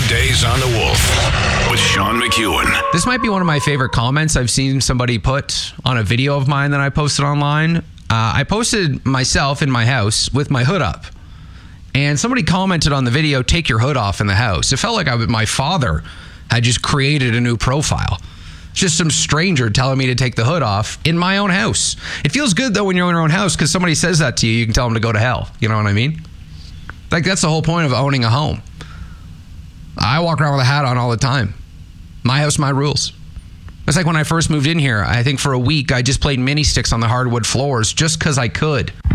Weekdays on the Wolf with Sean McEwen. This might be one of my favorite comments I've seen somebody put on a video of mine that I posted online. I posted myself in my house with my hood up. And somebody commented on the video, "Take your hood off in the house." It felt like my father had just created a new profile. Just some stranger telling me to take the hood off in my own house. It feels good, though, when you're in your own house, because somebody says that to you, you can tell them to go to hell. You know what I mean? Like, that's the whole point of owning a home. I walk around with a hat on all the time. My house, my rules. It's like when I first moved in here, I think for a week, I just played mini sticks on the hardwood floors just because I could.